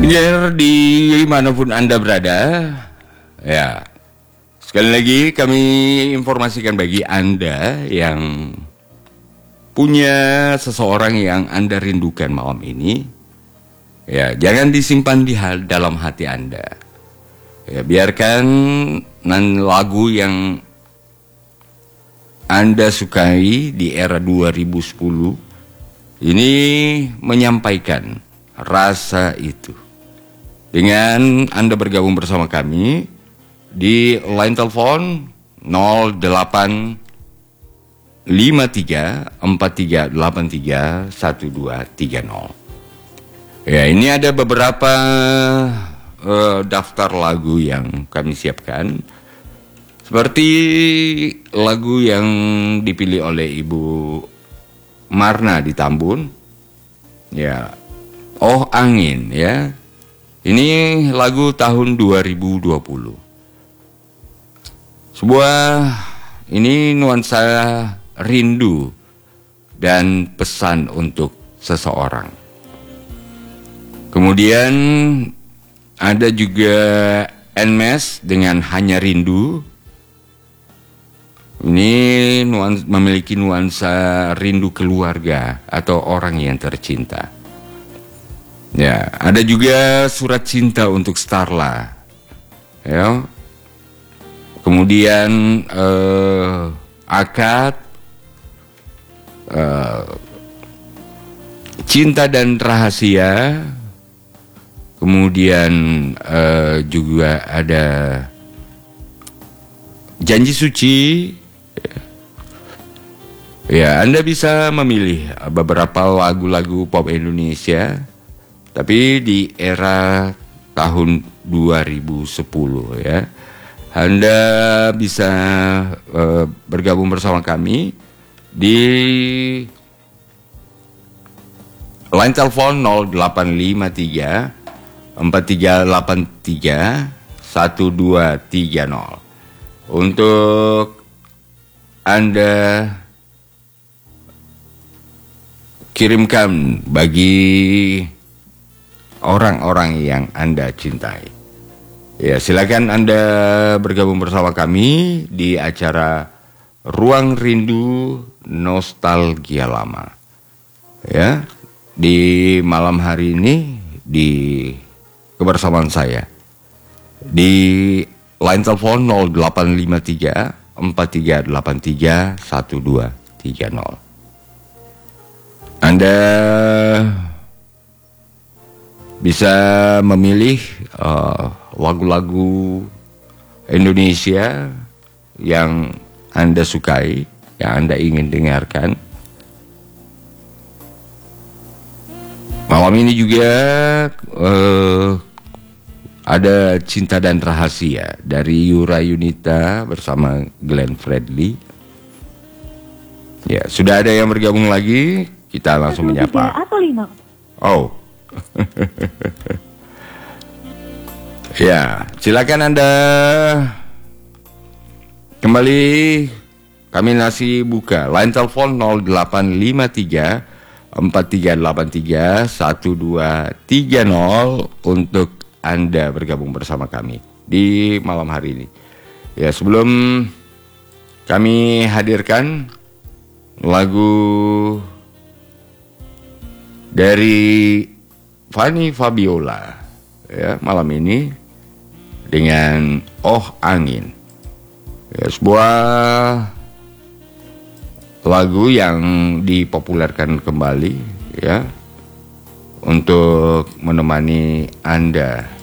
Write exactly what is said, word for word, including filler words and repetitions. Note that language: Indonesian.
Pendengar dimanapun Anda berada, ya sekali lagi kami informasikan bagi Anda yang punya seseorang yang Anda rindukan malam ini, ya jangan disimpan di hal dalam hati Anda. Ya, biarkan nan lagu yang Anda sukai di era dua ribu sepuluh ini menyampaikan rasa itu. Dengan Anda bergabung bersama kami di line telepon nol delapan lima tiga empat tiga delapan tiga satu dua tiga nol. Ya, ini ada beberapa uh, daftar lagu yang kami siapkan. Seperti lagu yang dipilih oleh Ibu Marna di Tambun. Ya, Oh Angin ya. Ini lagu tahun dua ribu dua puluh. Sebuah ini nuansa rindu dan pesan untuk seseorang. Kemudian ada juga Nmes dengan Hanya Rindu. Ini nuansa, memiliki nuansa rindu keluarga atau orang yang tercinta. Ya, ada juga Surat Cinta untuk Starla. Ya. Kemudian eh, Akad, eh, Cinta dan Rahasia. Kemudian eh, juga ada Janji Suci. Ya, Anda bisa memilih beberapa lagu-lagu pop Indonesia, tapi di era tahun dua ribu sepuluh ya. Anda bisa uh, bergabung bersama kami di line telepon nol delapan lima tiga empat tiga delapan tiga satu dua tiga nol. Untuk Anda kirimkan bagi orang-orang yang Anda cintai. Ya, silakan Anda bergabung bersama kami di acara Ruang Rindu Nostalgia Lama. Ya, di malam hari ini di kebersamaan saya di line telepon nol delapan lima tiga empat tiga delapan tiga satu dua tiga nol. Anda bisa memilih uh, lagu-lagu Indonesia yang Anda sukai, yang Anda ingin dengarkan. Malam ini juga uh, ada Cinta dan Rahasia dari Yura Yunita bersama Glenn Fredly. Ya, sudah ada yang bergabung lagi. Kita langsung menyapa. Oh. Ya, silakan Anda kembali, kami masih buka line telepon nol delapan lima tiga empat tiga delapan tiga satu dua tiga nol untuk Anda bergabung bersama kami di malam hari ini. Ya, sebelum kami hadirkan lagu dari Fanny Fabiola ya malam ini dengan Oh Angin, ya, sebuah lagu yang dipopulerkan kembali ya untuk menemani Anda